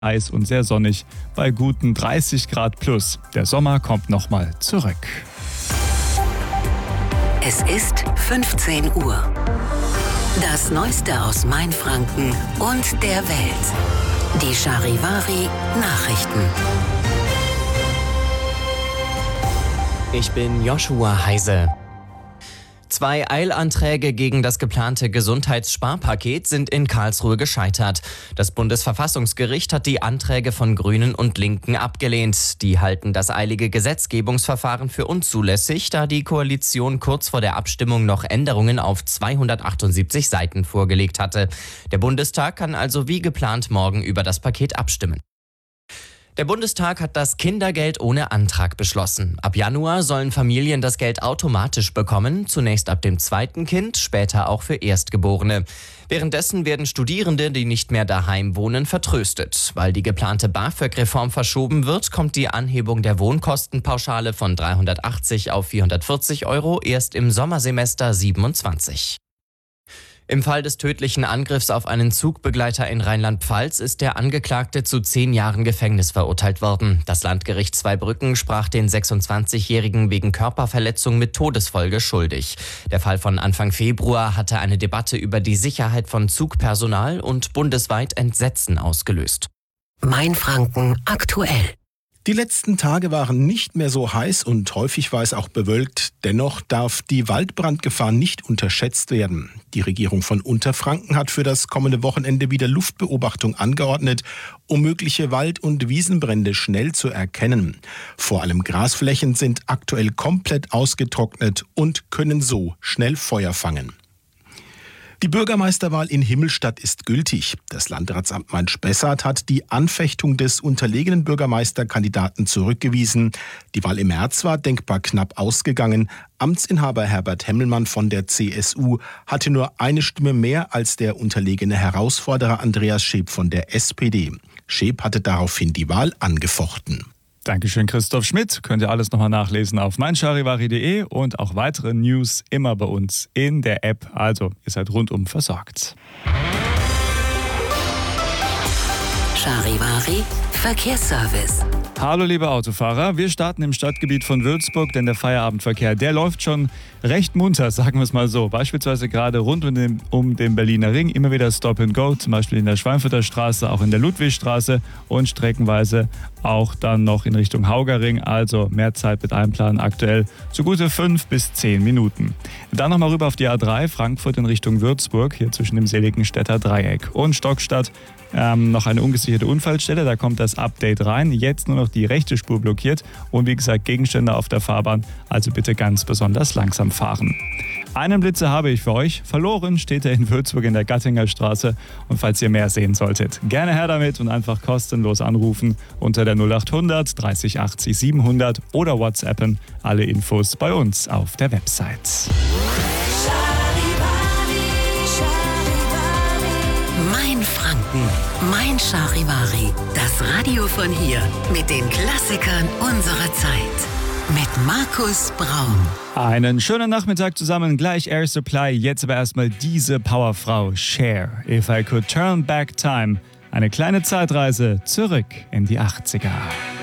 heiß und sehr sonnig bei guten 30 Grad plus. Der Sommer kommt nochmal zurück. Es ist 15 Uhr. Das Neueste aus Mainfranken und der Welt. Die Charivari Nachrichten. Ich bin Joshua Heise. 2 Eilanträge gegen das geplante Gesundheitssparpaket sind in Karlsruhe gescheitert. Das Bundesverfassungsgericht hat die Anträge von Grünen und Linken abgelehnt. Die halten das eilige Gesetzgebungsverfahren für unzulässig, da die Koalition kurz vor der Abstimmung noch Änderungen auf 278 Seiten vorgelegt hatte. Der Bundestag kann also wie geplant morgen über das Paket abstimmen. Der Bundestag hat das Kindergeld ohne Antrag beschlossen. Ab Januar sollen Familien das Geld automatisch bekommen, zunächst ab dem 2. Kind, später auch für Erstgeborene. Währenddessen werden Studierende, die nicht mehr daheim wohnen, vertröstet. Weil die geplante BAföG-Reform verschoben wird, kommt die Anhebung der Wohnkostenpauschale von 380 auf 440 € erst im Sommersemester 27. Im Fall des tödlichen Angriffs auf einen Zugbegleiter in Rheinland-Pfalz ist der Angeklagte zu 10 Jahren Gefängnis verurteilt worden. Das Landgericht Zweibrücken sprach den 26-Jährigen wegen Körperverletzung mit Todesfolge schuldig. Der Fall von Anfang Februar hatte eine Debatte über die Sicherheit von Zugpersonal und bundesweit Entsetzen ausgelöst. Mainfranken aktuell. Die letzten Tage waren nicht mehr so heiß und häufig war es auch bewölkt. Dennoch darf die Waldbrandgefahr nicht unterschätzt werden. Die Regierung von Unterfranken hat für das kommende Wochenende wieder Luftbeobachtung angeordnet, um mögliche Wald- und Wiesenbrände schnell zu erkennen. Vor allem Grasflächen sind aktuell komplett ausgetrocknet und können so schnell Feuer fangen. Die Bürgermeisterwahl in Himmelstadt ist gültig. Das Landratsamt Main-Spessart hat die Anfechtung des unterlegenen Bürgermeisterkandidaten zurückgewiesen. Die Wahl im März war denkbar knapp ausgegangen. Amtsinhaber Herbert Hemmelmann von der CSU hatte nur eine Stimme mehr als der unterlegene Herausforderer Andreas Scheep von der SPD. Scheep hatte daraufhin die Wahl angefochten. Dankeschön, Christoph Schmidt. Könnt ihr alles nochmal nachlesen auf meincharivari.de und auch weitere News immer bei uns in der App. Also, ihr seid rundum versorgt. Charivari Verkehrsservice. Hallo liebe Autofahrer, wir starten im Stadtgebiet von Würzburg, denn der Feierabendverkehr, der läuft schon recht munter, sagen wir es mal so. Beispielsweise gerade rund um den Berliner Ring immer wieder Stop and Go, zum Beispiel in der Schweinfurter Straße, auch in der Ludwigstraße und streckenweise auch dann noch in Richtung Haugerring, also mehr Zeit mit einplanen aktuell, so gute 5 bis 10 Minuten. Dann nochmal rüber auf die A3, Frankfurt in Richtung Würzburg, hier zwischen dem Seligenstädter Dreieck und Stockstadt. Noch eine ungesicherte Unfallstelle, da kommt das Update rein. Jetzt nur noch die rechte Spur blockiert und wie gesagt Gegenstände auf der Fahrbahn, also bitte ganz besonders langsam fahren. Einen Blitzer habe ich für euch. Verloren steht er in Würzburg in der Gattinger Straße. Und falls ihr mehr sehen solltet, gerne her damit und einfach kostenlos anrufen unter der 0800 30 80 700 oder WhatsAppen. Alle Infos bei uns auf der Website. Mainfranken, Mein Charivari. Das Radio von hier mit den Klassikern unserer Zeit. Mit Markus Braun. Einen schönen Nachmittag zusammen, gleich Air Supply. Jetzt aber erstmal diese Powerfrau, Cher. If I Could Turn Back Time. Eine kleine Zeitreise zurück in die 80er.